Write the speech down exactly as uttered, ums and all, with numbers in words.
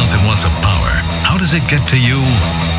thousand watts of power. How does it get to you?